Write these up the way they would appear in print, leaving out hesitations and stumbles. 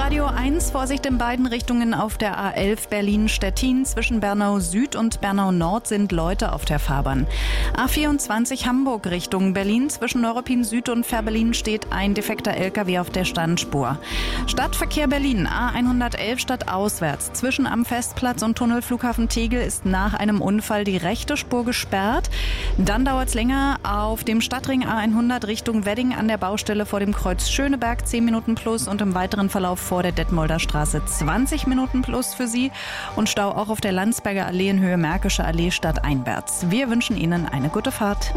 Radio 1, Vorsicht in beiden Richtungen auf der A11 Berlin-Stettin. Zwischen Bernau Süd und Bernau Nord sind Leute auf der Fahrbahn. A24 Hamburg Richtung Berlin. Zwischen Neuruppin Süd und Fährberlin steht ein defekter LKW auf der Standspur. Stadtverkehr Berlin, A111 stadtauswärts. Zwischen am Festplatz und Tunnelflughafen Tegel ist nach einem Unfall die rechte Spur gesperrt. Dann dauert es länger auf dem Stadtring A100 Richtung Wedding an der Baustelle vor dem Kreuz Schöneberg 10 Minuten plus und im weiteren Verlauf vor der Detmolder Straße 20 Minuten plus für Sie und Stau auch auf der Landsberger Allee in Höhe Märkische Allee stadteinwärts. Wir wünschen Ihnen eine gute Fahrt.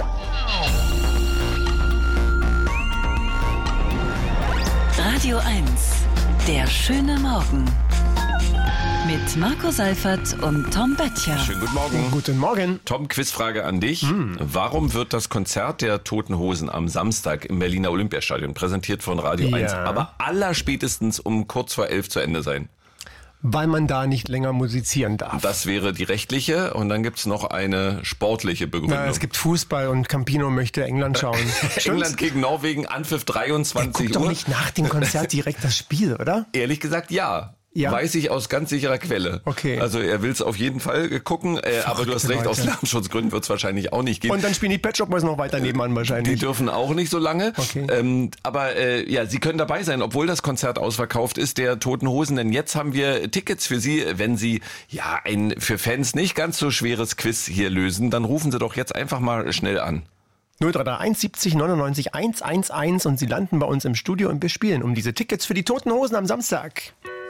Radio 1, der schöne Morgen. Mit Marco Seifert und Tom Böttcher. Schönen guten Morgen. Guten Morgen. Tom, Quizfrage an dich. Warum wird das Konzert der Toten Hosen am Samstag im Berliner Olympiastadion, präsentiert von Radio 1, aber allerspätestens um kurz vor 11 zu Ende sein? Weil man da nicht länger musizieren darf. Das wäre die rechtliche und dann gibt's noch eine sportliche Begründung. Es gibt Fußball und Campino möchte England schauen. England gegen Norwegen, Anpfiff 23 Guck doch nicht nach dem Konzert direkt das Spiel, oder? Ehrlich gesagt, ja. Ja. Weiß ich aus ganz sicherer Quelle. Okay. Also er will es auf jeden Fall gucken, aber du hast recht, aus Lärmschutzgründen wird es wahrscheinlich auch nicht gehen. Und dann spielen die Pet Shop Boys noch weiter nebenan wahrscheinlich. Die dürfen auch nicht so lange. Okay. Aber Sie können dabei sein, obwohl das Konzert ausverkauft ist, der Toten Hosen. Denn jetzt haben wir Tickets für Sie, wenn Sie ein für Fans nicht ganz so schweres Quiz hier lösen. Dann rufen Sie doch jetzt einfach mal schnell an. 0331 70 99 111 und Sie landen bei uns im Studio und wir spielen um diese Tickets für die Toten Hosen am Samstag.